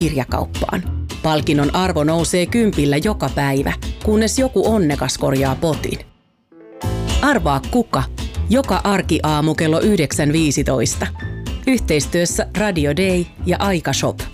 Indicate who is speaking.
Speaker 1: kirjakauppaan. Palkinnon arvo nousee 10 joka päivä, kunnes joku onnekas korjaa potin. Arvaa kuka, joka arkiaamu kello 9.15. Yhteistyössä Radio Day ja Aikashop.